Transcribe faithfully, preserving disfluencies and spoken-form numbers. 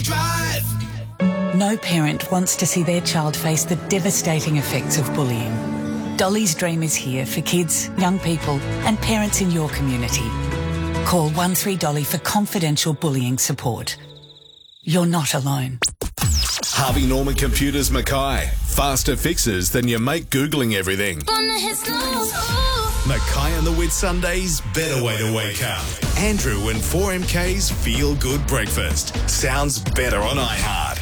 Drive. No parent wants to see their child face the devastating effects of bullying. Dolly's Dream is here for kids, young people and parents in your community. Call one three Dolly for confidential bullying support. You're not alone. Harvey Norman Computers Mackay. Faster fixes than your mate Googling everything. Mackay and the Whitsundays, better way to wake up. Andrew and four M K's Feel Good Breakfast. Sounds better on iHeart.